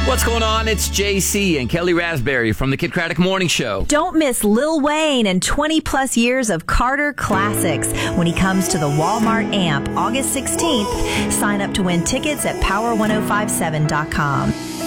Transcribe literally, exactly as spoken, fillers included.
What's going on? It's J C and Kelly Raspberry from the Kid Craddock Morning Show. Don't miss Lil Wayne and twenty plus years of Carter classics when he comes to the Walmart Amp August sixteenth. Sign up to win tickets at power ten fifty-seven dot com.